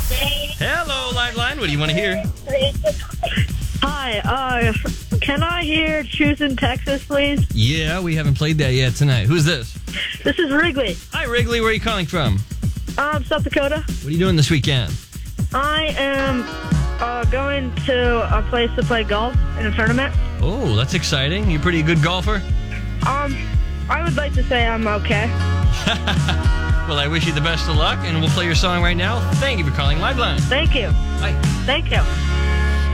Hello, Liveline. What do you want to hear? Hi, can I hear Choosing Texas, please? Yeah, we haven't played that yet tonight. Who's this? This is Wrigley. Hi, Wrigley. Where are you calling from? South Dakota. What are you doing this weekend? I am going to a place to play golf in a tournament. Oh, that's exciting. You a pretty good golfer? I would like to say I'm okay. Well, I wish you the best of luck, and we'll play your song right now. Thank you for calling Liveline. Thank you. Bye. Thank you.